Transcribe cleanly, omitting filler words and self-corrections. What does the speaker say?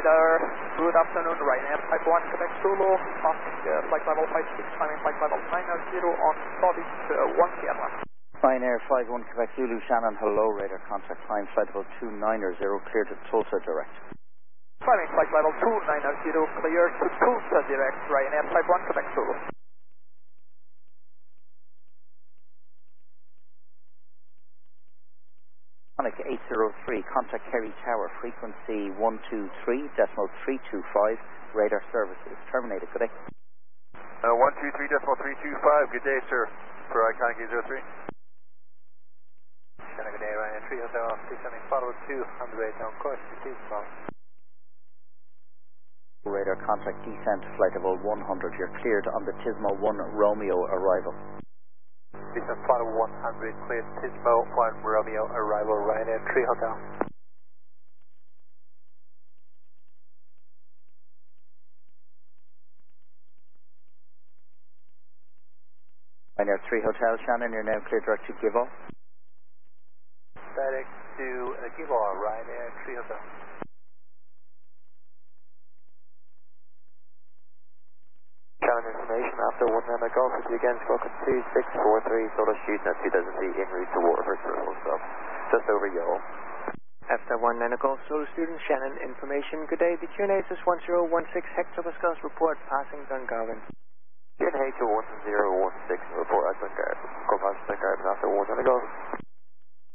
Good afternoon, Ryanair Type 1 Quebec Zulu, flight level 56, climbing flight level 90 on solid 1 Sierra. Ryanair 51 Quebec Zulu, Shannon, hello, radar contact time, flight level 290, clear to Tulsa direct. Climbing flight level 290, clear to Tulsa direct, Ryanair Type 1 Quebec Zulu. Sonic 803, contact Kerry Tower, frequency 123.325, radar services terminated, good day. 123.325, good day, sir, for Iconic 803. Shannon, good day, Ryanair 3 Hotel, descending follow 2 on the way down course to Tismo. Radar contact descent, flight level 100, you're cleared on the Tismo 1 Romeo arrival. Descent follow 100, cleared Tismo 1 Romeo arrival, Ryanair 3 Hotel. Ryanair 3 Hotel, Shannon, you're now cleared direct to Givo. Direct to Givo, Ryanair 3 Hotel. Shannon information after 1 Nano Golf with you again, spoken 2643, Solar Street at 2000 feet en route to Waterford Circle, so just over Yale. After 1 Nano Golf, Solar Student, Shannon information, good day, the QNH is 1016 Hector Pascal, report passing Dungarvan. QNH 1016, report at Dungarvan, go past Dungarvan after 1 Nano Golf.